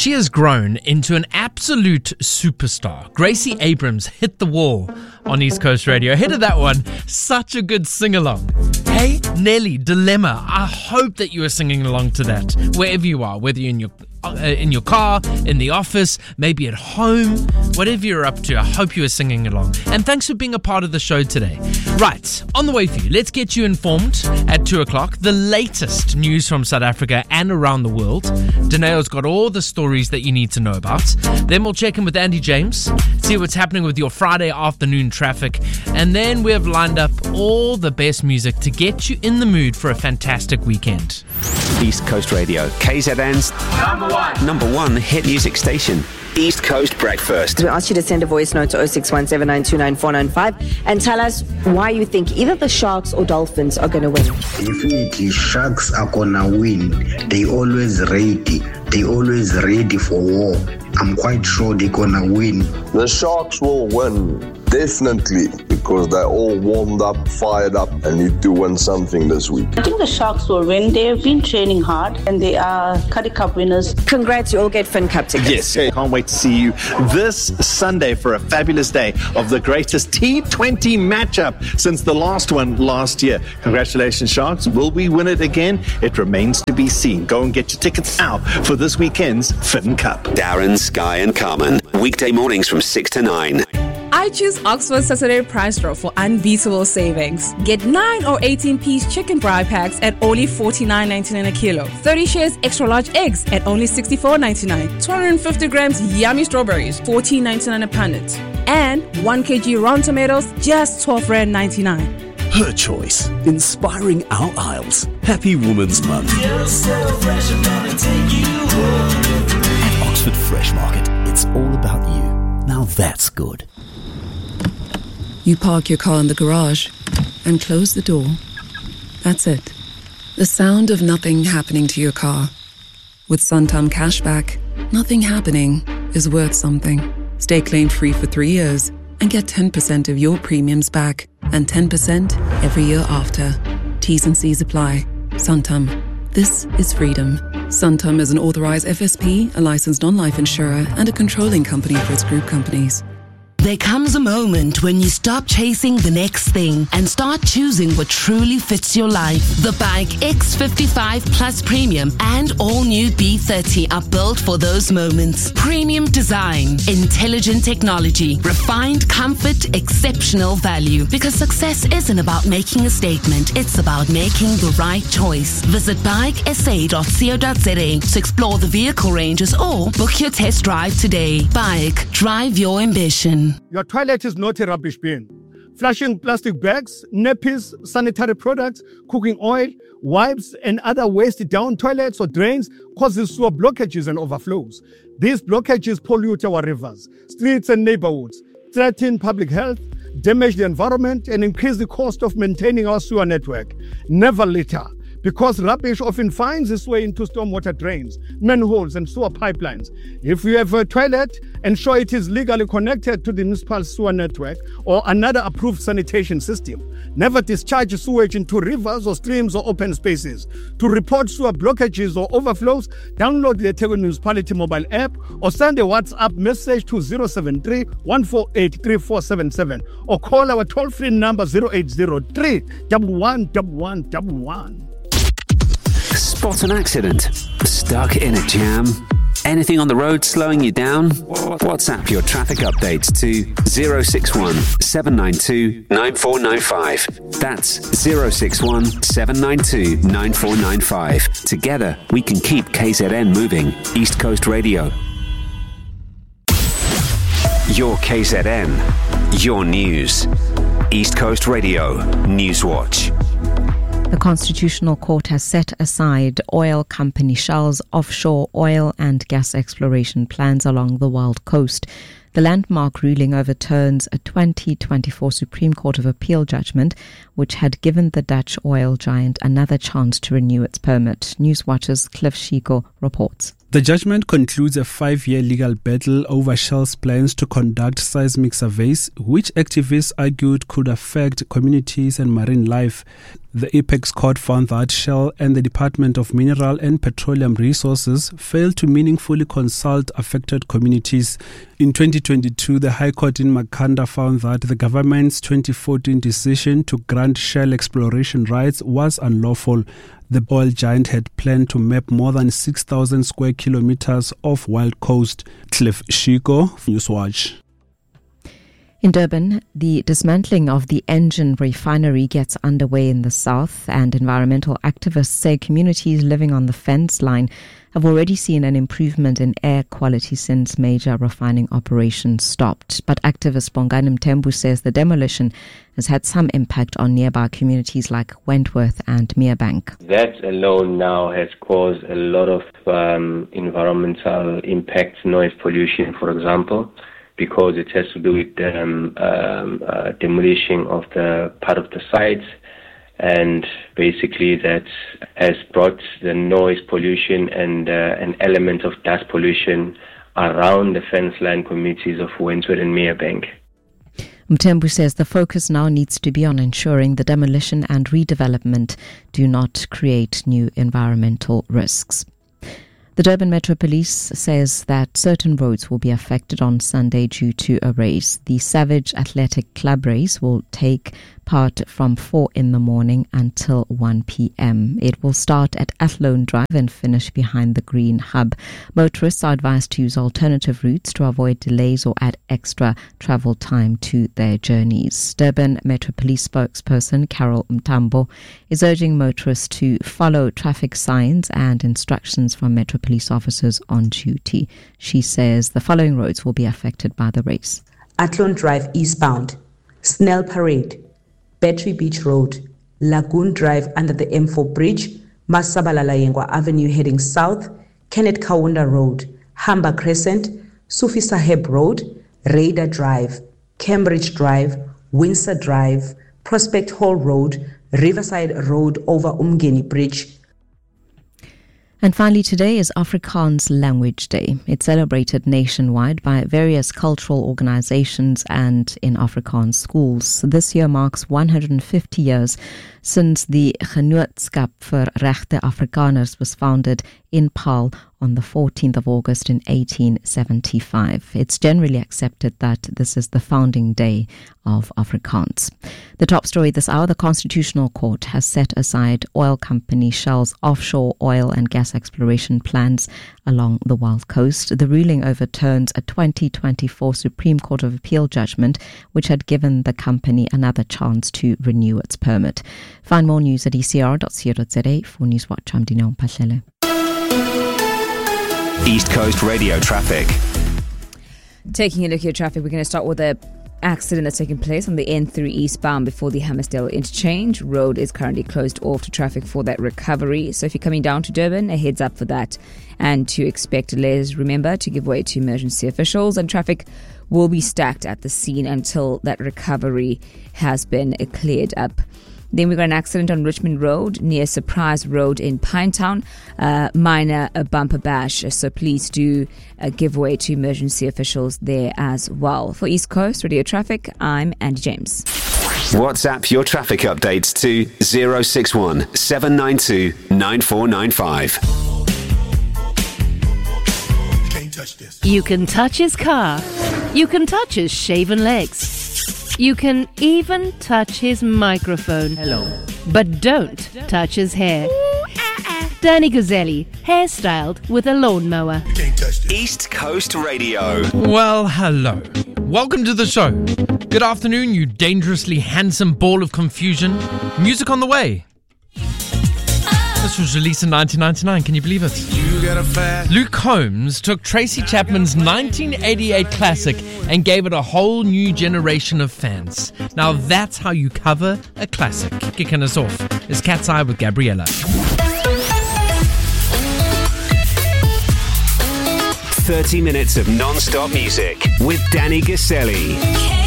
She has grown into an absolute superstar. Gracie Abrams hit the wall on East Coast Radio. Ahead of that one, such a good sing-along. Hey, Nelly, Dilemma. I hope that you are singing along to that, wherever you are, whether you're in your car, in the office, maybe at home, whatever you're up to. I hope you are singing along. And thanks for being a part of the show today. Right, on the way for you, let's get you informed at 2 o'clock. The latest news from South Africa and around the world. Danae's got all the stories that you need to know about. Then we'll check in with Andy James, see what's happening with your Friday afternoon traffic. And then we have lined up all the best music to get you in the mood for a fantastic weekend. East Coast Radio, KZN's number one hit music station. East Coast Breakfast. We asked you to send a voice note to 0617929495 and tell us why you think either the Sharks or Dolphins are going to win. Definitely, Sharks are going to win. They always ready. They always ready for war. I'm quite sure they're going to win. The Sharks will win, definitely, because they're all warmed up, fired up, and need to win something this week. I think the Sharks will win. They have been training hard, and they are Currie Cup winners. Congrats, you all get Finn Cup tickets. Yes, I can't wait to see you this Sunday for a fabulous day of the greatest T20 matchup since the last one last year. Congratulations, Sharks. Will we win it again? It remains to be seen. Go and get your tickets now for this weekend's Finn Cup. Darren, Sky and Carmen, weekday mornings from 6 to 9. I choose Oxford Saturday Price Drop for unbeatable savings. Get 9 or 18-piece chicken fry packs at only $49.99 a kilo. 30 shares extra large eggs at only $64.99. 250 grams yummy strawberries, $14.99 a punnet. And 1 kg round tomatoes, just $12.99. Her choice, inspiring our aisles. Happy Women's Month. You're so fresh, I'm gonna take you home. At Oxford Fresh Market, it's all about you. Now that's good. You park your car in the garage and close the door. That's it. The sound of nothing happening to your car. With Santam Cashback, nothing happening is worth something. Stay claim-free for 3 years and get 10% of your premiums back and 10% every year after. T's and C's apply. Santam. This is freedom. Santam is an authorized FSP, a licensed non-life insurer, and a controlling company for its group companies. There comes a moment when you stop chasing the next thing and start choosing what truly fits your life. The Bike X55 Plus Premium and all new B30 are built for those moments. Premium design, intelligent technology, refined comfort, exceptional value. Because success isn't about making a statement, it's about making the right choice. Visit bikesa.co.za to explore the vehicle ranges or book your test drive today. Bike, drive your ambition. Your toilet is not a rubbish bin. Flushing plastic bags, nappies, sanitary products, cooking oil, wipes, and other waste down toilets or drains causes sewer blockages and overflows. These blockages pollute our rivers, streets, and neighborhoods, threaten public health, damage the environment, and increase the cost of maintaining our sewer network. Never litter, because rubbish often finds its way into stormwater drains, manholes, and sewer pipelines. If you have a toilet, ensure it is legally connected to the municipal sewer network or another approved sanitation system. Never discharge sewage into rivers or streams or open spaces. To report sewer blockages or overflows, download the eThekwini Municipality mobile app or send a WhatsApp message to 073 148 3477 or call our toll-free number 0803 111111. Spot an accident? Stuck in a jam? Anything on the road slowing you down? WhatsApp your traffic updates to 061 792 9495. That's 061 792 9495. Together, we can keep KZN moving. East Coast Radio. Your KZN. Your news. East Coast Radio. Newswatch. The Constitutional Court has set aside oil company Shell's offshore oil and gas exploration plans along the Wild Coast. The landmark ruling overturns a 2024 Supreme Court of Appeal judgment which had given the Dutch oil giant another chance to renew its permit. Newswatch's Cliff Shiko reports. The judgment concludes a 5-year legal battle over Shell's plans to conduct seismic surveys, which activists argued could affect communities and marine life. The Apex Court found that Shell and the Department of Mineral and Petroleum Resources failed to meaningfully consult affected communities. In 2022, the High Court in Makhanda found that the government's 2014 decision to grant Shell exploration rights was unlawful. The oil giant had planned to map more than 6,000 square kilometers of wild coast. Cliff Shiko, Newswatch. In Durban, the dismantling of the Engen refinery gets underway in the south, and environmental activists say communities living on the fence line have already seen an improvement in air quality since major refining operations stopped. But activist Bongani Mthembu says the demolition has had some impact on nearby communities like Wentworth and Merebank. That alone now has caused a lot of environmental impact, noise pollution, for example, because it has to do with demolition of the part of the sites, and basically that has brought the noise pollution and an element of dust pollution around the fence line communities of Wentworth and Merebank. Mthembu says the focus now needs to be on ensuring the demolition and redevelopment do not create new environmental risks. The Durban Metro Police says that certain roads will be affected on Sunday due to a race. The Savage Athletic Club race will take part from 4 in the morning until 1 p.m. It will start at Athlone Drive and finish behind the Green Hub. Motorists are advised to use alternative routes to avoid delays or add extra travel time to their journeys. Durban Metro Police spokesperson Carol Mtambo is urging motorists to follow traffic signs and instructions from Metro Police officers on duty. She says the following roads will be affected by the race: Athlone Drive eastbound, Snell Parade, Battery Beach Road, Lagoon Drive under the M4 Bridge, Masabalala Avenue heading south, Kenneth Kaunda Road, Hamba Crescent, Sufi Saheb Road, Raider Drive, Cambridge Drive, Windsor Drive, Prospect Hall Road, Riverside Road over Umgeni Bridge. And finally, today is Afrikaans Language Day. It's celebrated nationwide by various cultural organizations and in Afrikaans schools. This year marks 150 years since the Genootskap vir Regte Afrikaners was founded in Paarl on the 14th of August in 1875. It's generally accepted that this is the founding day of Afrikaans. The top story this hour: the Constitutional Court has set aside oil company Shell's offshore oil and gas exploration plans along the Wild Coast. The ruling overturns a 2024 Supreme Court of Appeal judgment which had given the company another chance to renew its permit. Find more news at ecr.co.za. For Newswatch, I'm Dino Mpahlele. East Coast Radio traffic. Taking a look at your traffic, we're going to start with a accident that's taking place on the N3 eastbound before the Hammersdale interchange. Road is currently closed off to traffic for that recovery. So if you're coming down to Durban, a heads up for that. And to expect delays, remember to give way to emergency officials, and traffic will be stacked at the scene until that recovery has been cleared up. Then we got an accident on Richmond Road near Surprise Road in Pinetown. Minor bumper bash, so please do give way to emergency officials there as well. For East Coast Radio Traffic, I'm Andy James. WhatsApp your traffic updates to 061 792 9495. You can touch his car. You can touch his shaven legs. You can even touch his microphone. Hello. But don't touch his hair. Danny Gazzelli, hairstyled with a lawnmower. East Coast Radio. Well, hello. Welcome to the show. Good afternoon, you dangerously handsome ball of confusion. Music on the way. This was released in 1999, can you believe it? Luke Combs took Tracy Chapman's 1988 classic and gave it a whole new generation of fans. Now that's how you cover a classic. Kicking us off is Cat's Eye with Gabriella. 30 minutes of non-stop music with Danny Gazzelli.